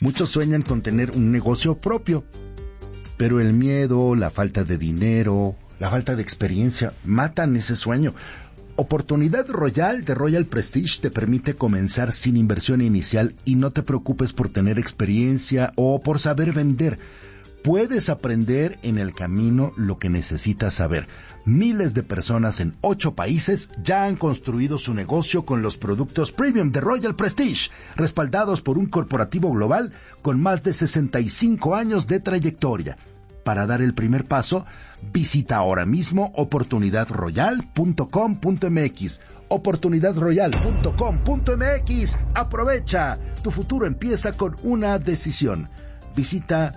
Muchos sueñan con tener un negocio propio, pero el miedo, la falta de dinero, la falta de experiencia matan ese sueño. Oportunidad Royal de Royal Prestige te permite comenzar sin inversión inicial y no te preocupes por tener experiencia o por saber vender. Puedes aprender en el camino lo que necesitas saber. Miles de personas en 8 países ya han construido su negocio con los productos premium de Royal Prestige, respaldados por un corporativo global con más de 65 años de trayectoria. Para dar el primer paso, visita ahora mismo oportunidadroyal.com.mx. oportunidadroyal.com.mx. Aprovecha. Tu futuro empieza con una decisión. Visita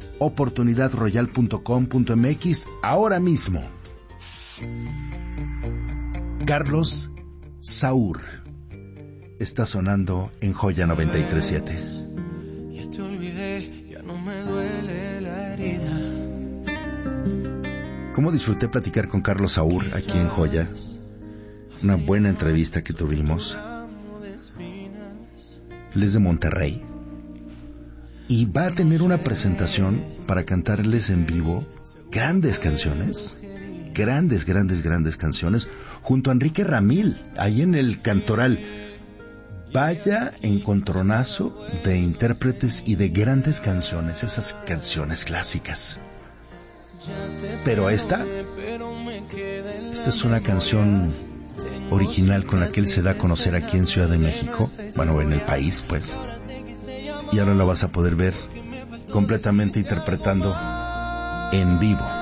oportunidadroyal.com.mx ahora mismo. Carlos Saúr está sonando en Joya 93.7. Ya te olvidé, ya no me duele la herida. ¿Cómo disfruté platicar con Carlos Saúr aquí en Joya? Una buena entrevista que tuvimos. Él es de Monterrey y va a tener una presentación para cantarles en vivo grandes canciones, grandes canciones, junto a Enrique Ramil, ahí en el Cantoral. Vaya encontronazo de intérpretes y de grandes canciones, esas canciones clásicas. Pero esta es una canción original con la que él se da a conocer aquí en Ciudad de México, bueno, en el país, pues. Y ahora lo vas a poder ver completamente interpretando en vivo.